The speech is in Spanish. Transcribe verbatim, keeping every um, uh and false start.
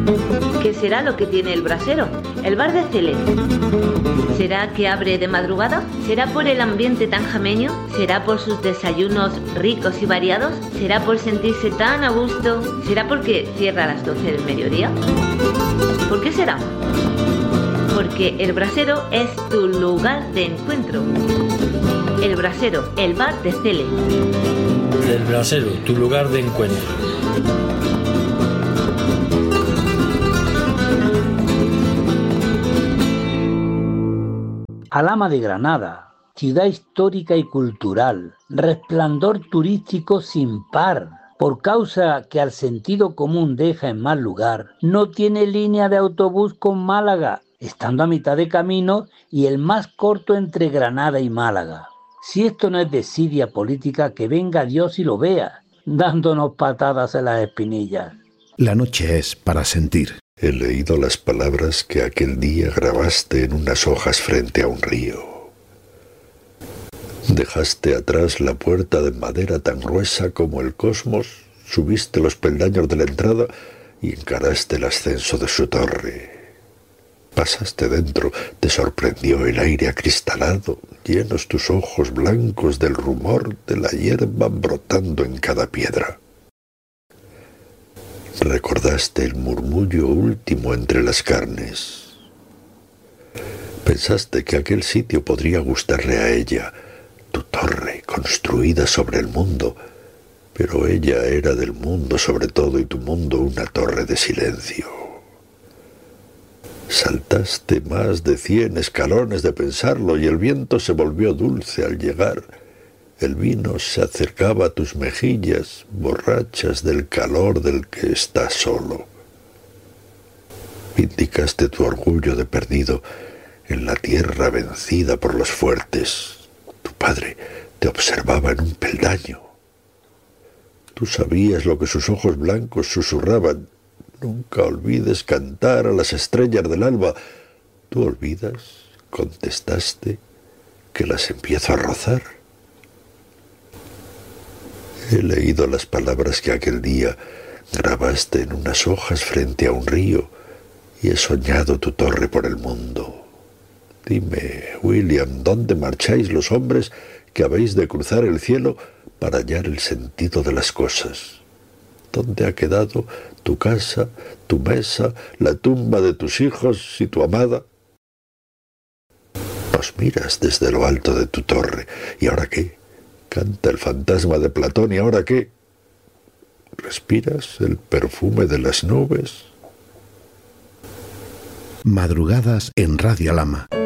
¿Qué será lo que tiene el brasero? El bar de Cele. ¿Será que abre de madrugada? ¿Será por el ambiente tan jameño? ¿Será por sus desayunos ricos y variados? ¿Será por sentirse tan a gusto? ¿Será porque cierra a las doce del mediodía? ¿Por qué será? Porque el brasero es tu lugar de encuentro. El brasero, el bar de Cele. El brasero, tu lugar de encuentro. Alhama de Granada, ciudad histórica y cultural, resplandor turístico sin par. Por causa que al sentido común deja en mal lugar, no tiene línea de autobús con Málaga, estando a mitad de camino y el más corto entre Granada y Málaga. Si esto no es desidia política, que venga Dios y lo vea, dándonos patadas en las espinillas. La noche es para sentir. He leído las palabras que aquel día grabaste en unas hojas frente a un río. Dejaste atrás la puerta de madera tan gruesa como el cosmos, subiste los peldaños de la entrada y encaraste el ascenso de su torre. Pasaste dentro, te sorprendió el aire acristalado, llenos tus ojos blancos del rumor de la hierba brotando en cada piedra. Recordaste el murmullo último entre las carnes. Pensaste que aquel sitio podría gustarle a ella, tu torre construida sobre el mundo, pero ella era del mundo sobre todo y tu mundo una torre de silencio. Saltaste más de cien escalones de pensarlo y el viento se volvió dulce al llegar. El vino se acercaba a tus mejillas, borrachas del calor del que estás solo. Vindicaste tu orgullo de perdido en la tierra vencida por los fuertes. Tu padre te observaba en un peldaño. Tú sabías lo que sus ojos blancos susurraban. Nunca olvides cantar a las estrellas del alba. ¿Tú olvidas? Contestaste que las empiezo a rozar. He leído las palabras que aquel día grabaste en unas hojas frente a un río y he soñado tu torre por el mundo. Dime, William, ¿dónde marcháis los hombres que habéis de cruzar el cielo para hallar el sentido de las cosas? ¿Dónde ha quedado tu casa, tu mesa, la tumba de tus hijos y tu amada? Os miras desde lo alto de tu torre. ¿Y ahora qué? Canta el fantasma de Platón. ¿Y ahora qué? ¿Respiras el perfume de las nubes? Madrugadas en Radio Alhama.